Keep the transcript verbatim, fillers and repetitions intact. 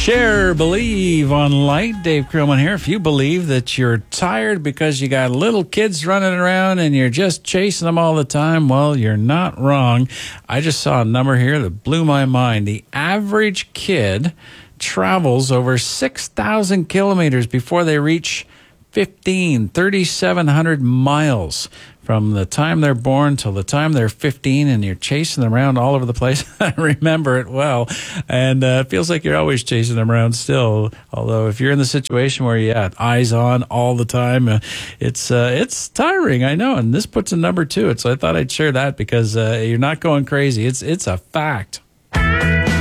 Share, believe on light. Dave Krillman here. If you believe that you're tired because you got little kids running around and you're just chasing them all the time, well, you're not wrong. I just saw a number here that blew my mind. The average kid travels over six thousand kilometers before they reach fifteen, thirty-seven hundred miles from the time they're born till the time they're fifteen, and you're chasing them around all over the place. I remember it well, and uh, it feels like you're always chasing them around still. Although if you're in the situation where you got eyes on all the time, uh, it's uh, it's tiring, I know, and this puts a number to it, so I thought I'd share that because uh, you're not going crazy. It's, it's a fact.